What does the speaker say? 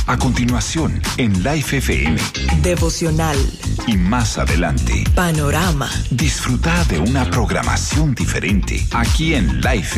A continuación, en Life FM. Devocional. Y más adelante. Panorama. Disfruta de una programación diferente aquí en Life